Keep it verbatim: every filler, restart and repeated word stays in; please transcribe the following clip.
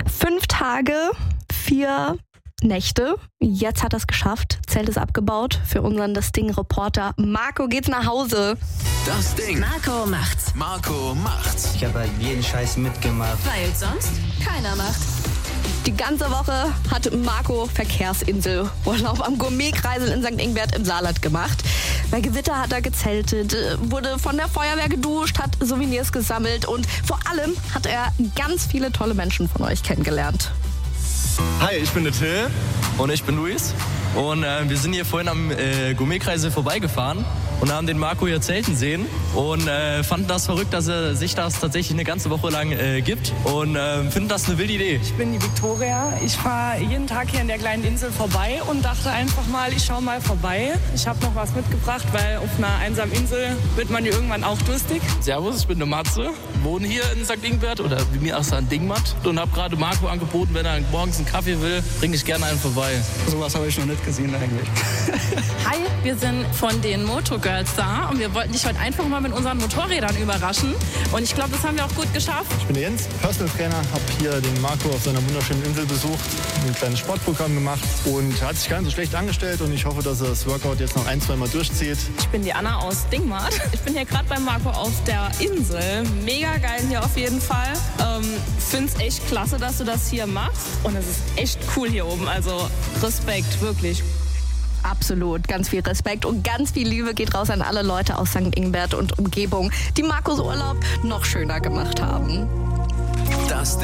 Fünf Tage, vier Nächte. Jetzt hat er es geschafft. Zelt ist abgebaut. Für unseren Das Ding-Reporter Marco geht's nach Hause. Das Ding. Marco macht's. Marco macht's. Ich habe halt jeden Scheiß mitgemacht. Weil sonst keiner macht. Die ganze Woche hat Marco Verkehrsinselurlaub am Gourmetkreisel in Sankt Ingbert im Saarland gemacht. Bei Gewitter hat er gezeltet, wurde von der Feuerwehr geduscht, hat Souvenirs gesammelt und vor allem hat er ganz viele tolle Menschen von euch kennengelernt. Hi, ich bin der Till. Und ich bin Luis. Und äh, wir sind hier vorhin am äh, Gourmetkreisel vorbeigefahren und haben den Marco hier zelten sehen und äh, fanden das verrückt, dass er sich das tatsächlich eine ganze Woche lang äh, gibt und äh, finden das eine wilde Idee. Ich bin die Viktoria. Ich fahre jeden Tag hier in der kleinen Insel vorbei und dachte einfach mal, ich schaue mal vorbei. Ich habe noch was mitgebracht, weil auf einer einsamen Insel wird man ja irgendwann auch durstig. Servus, ich bin der Matze, wohne hier in Sankt Ingbert oder wie mir auch Sankt Dingmatt und habe gerade Marco angeboten, wenn er morgens einen Kaffee will, bringe ich gerne einen vorbei. Sowas habe ich noch nicht gesehen eigentlich. Hi, wir sind von den Motogirls da und wir wollten dich heute einfach mal mit unseren Motorrädern überraschen. Und ich glaube, das haben wir auch gut geschafft. Ich bin der Jens, Personal Trainer, habe hier den Marco auf seiner wunderschönen Insel besucht, ein kleines Sportprogramm gemacht und hat sich gar nicht so schlecht angestellt und ich hoffe, dass er das Workout jetzt noch ein, zwei Mal durchzieht. Ich bin die Anna aus Dingmatt. Ich bin hier gerade bei Marco auf der Insel. Mega geil hier auf jeden Fall. Ähm, Finde es echt klasse, dass du das hier machst und es ist echt cool hier oben. Also Respekt, wirklich. Absolut, ganz viel Respekt und ganz viel Liebe geht raus an alle Leute aus Sankt Ingbert und Umgebung, die Marcos Urlaub noch schöner gemacht haben. Das Ding.